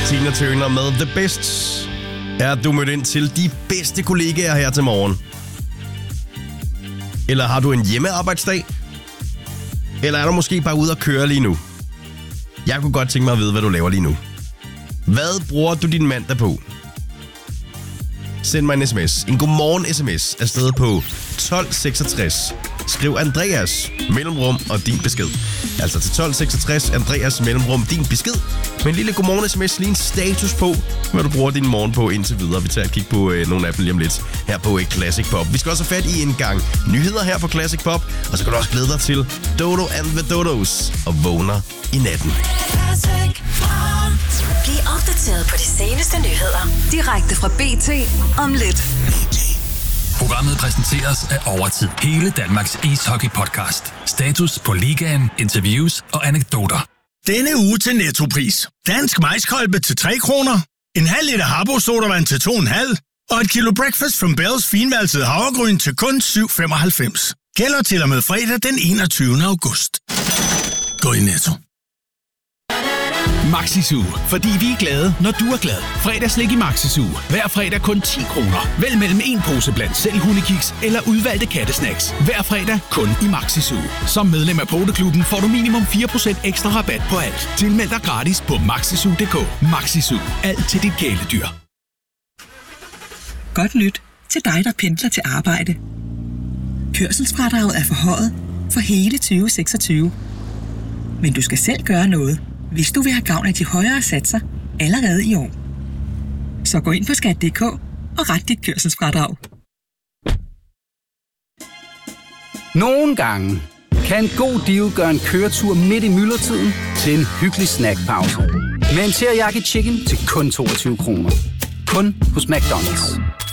Tina Turner med The Best. Er du mødt ind til de bedste kollegaer her til morgen? Eller har du en hjemmearbejdsdag? Eller er du måske bare ude at køre lige nu? Jeg kunne godt tænke mig at vide, hvad du laver lige nu. Hvad bruger du din mandag på? Send mig en sms. En godmorgen-sms afsted på 1266. Skriv Andreas, mellemrum og din besked. Altså til 1266, Andreas, mellemrum, din besked. Med en lille godmorgen-sms, lige en status på, hvad du bruger din morgen på indtil videre. Vi tager et kig på nogle af dem lige om lidt her på Classic Pop. Vi skal også have fat i en gang nyheder her på Classic Pop. Og så kan du også glæde dig til Dodo and the Dodos og vågner i natten. Bliv opdateret på de seneste nyheder. Direkte fra BT om lidt. Programmet præsenteres af Overtid. Hele Danmarks ishockey-podcast. Status på ligaen, interviews og anekdoter. Denne uge til Nettopris. Dansk majskolbe til 3 kroner. En halv liter Harbo sodavand til 2,5. Og et kilo Breakfast from Bells finvalset havregryn til kun 7,95. Gælder til og med fredag den 21. august. Gå i Netto. Maxi-Zoo, fordi vi er glade, når du er glad. Fredagslik i Maxi-Zoo. Hver fredag kun 10 kroner. Vælg mellem en pose blandt selv hundekiks eller udvalgte kattesnacks. Hver fredag kun i Maxi-Zoo. Som medlem af Poteklubben får du minimum 4% ekstra rabat på alt. Tilmeld dig gratis på maxizoo.dk. Maxi-Zoo. Alt til dit kæledyr. Godt nyt til dig, der pendler til arbejde. Kørselsfradraget er forhøjet for hele 2026. Men du skal selv gøre noget, hvis du vil have gavn af de højere satser allerede i år. Så gå ind på skat.dk og ret dit kørselsfradrag. Nogle gange kan en god deal gøre en køretur midt i myldretiden til en hyggelig snackpause. Med en teriyaki chicken til kun 22 kroner. Kun hos McDonald's.